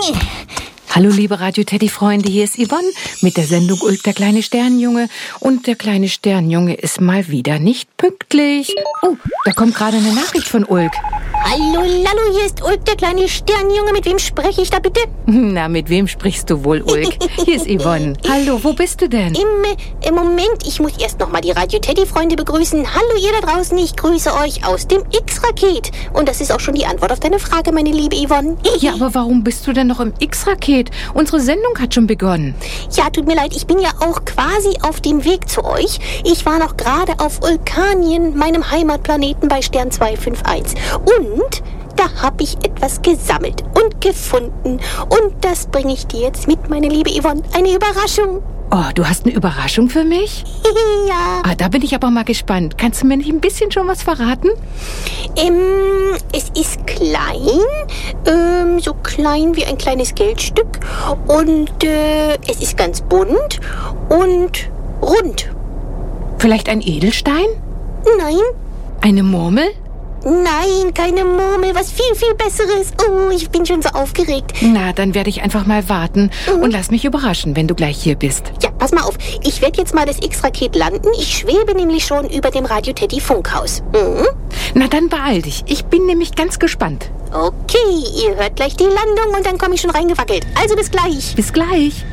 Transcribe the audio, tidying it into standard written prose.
Hallo liebe Radio-Teddy-Freunde, hier ist Yvonne mit der Sendung Ulk, der kleine Sternenjunge. Und der kleine Sternenjunge ist mal wieder nicht pünktlich. Oh, da kommt gerade eine Nachricht von Ulk. Hallo, Lallo, hier ist Ulk, der kleine Sternenjunge. Mit wem spreche ich da bitte? Na, mit wem sprichst du wohl, Ulk? Hier ist Yvonne. Hallo, wo bist du denn? Im Moment, ich muss erst noch mal die Radio-Teddy-Freunde begrüßen. Hallo ihr da draußen, ich grüße euch aus dem X-Raket. Und das ist auch schon die Antwort auf deine Frage, meine liebe Yvonne. Ja, aber warum bist du denn noch im X-Raket? Unsere Sendung hat schon begonnen. Ja, tut mir leid, ich bin ja auch quasi auf dem Weg zu euch. Ich war noch gerade auf Ulkanien, meinem Heimatplaneten bei Stern 251. Und da habe ich etwas gesammelt und gefunden. Und das bringe ich dir jetzt mit, meine liebe Yvonne. Eine Überraschung. Oh, du hast eine Überraschung für mich? Ja. Ah, da bin ich aber mal gespannt. Kannst du mir nicht ein bisschen schon was verraten? Es ist klein, so klein wie ein kleines Geldstück. Und es ist ganz bunt und rund. Vielleicht ein Edelstein? Nein. Eine Murmel? Nein, keine Murmel, was viel, viel Besseres. Oh, ich bin schon so aufgeregt. Na, dann werde ich einfach mal warten und lass mich überraschen, wenn du gleich hier bist. Ja, pass mal auf. Ich werde jetzt mal das X-Raket landen. Ich schwebe nämlich schon über dem Radio-Teddy-Funkhaus. Mhm. Na, dann beeil dich. Ich bin nämlich ganz gespannt. Okay, ihr hört gleich die Landung und dann komme ich schon reingewackelt. Also bis gleich. Bis gleich.